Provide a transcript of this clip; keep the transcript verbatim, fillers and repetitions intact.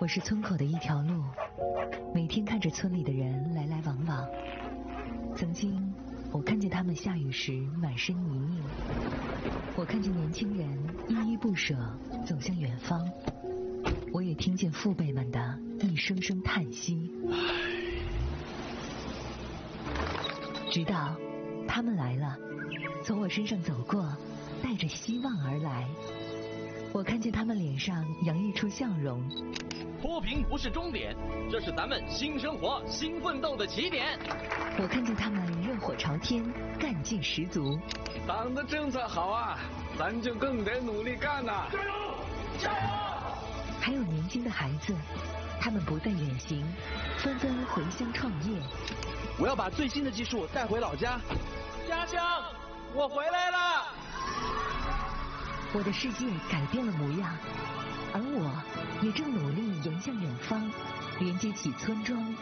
我是村口的一条路，每天看着村里的人来来往往。曾经，我看见他们下雨时满身泥泞，我看见年轻人依依不舍走向远方，我也听见父辈们的一声声叹息。直到他们来了，从我身上走过，带着希望而来。我看见他们脸上洋溢出笑容。 脱贫不是终点，这是咱们新生活、新奋斗的起点。 我看见他们热火朝天，干劲十足。 党的政策好啊，咱就更得努力干呐！ 加油！加油！ 还有年轻的孩子，他们不再远行，纷纷回乡创业。 我要把最新的技术带回老家。 家乡，我回来了！ 我的世界改变了模样，而我也正努力迎向远方，连接起村庄